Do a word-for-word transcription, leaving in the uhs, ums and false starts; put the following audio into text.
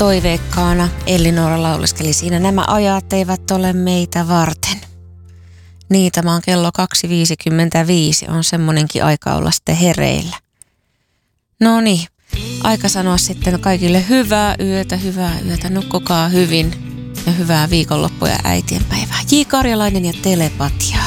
toiveikkaana Elli-Noora lauleskeli siinä. Nämä ajat eivät ole meitä varten. Niin, tämä on kello kaksi viisikymmentäviisi. On semmonenkin aika olla sitten hereillä. No niin, aika sanoa sitten kaikille hyvää yötä, hyvää yötä. Nukkukaa hyvin ja hyvää viikonloppua ja äitienpäivää. J. Karjalainen ja Telepatia.